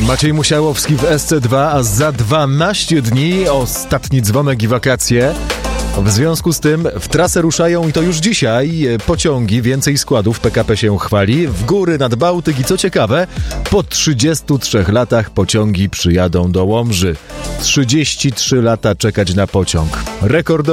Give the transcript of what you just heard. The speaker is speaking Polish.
Maciej Musiałowski w SC2, a za 12 dni ostatni dzwonek i wakacje. W związku z tym w trasę ruszają, i to już dzisiaj, pociągi. Więcej składów, PKP się chwali. W góry nad Bałtyk i co ciekawe, po 33 latach pociągi przyjadą do Łomży. 33 lata czekać na pociąg. Rekordowo.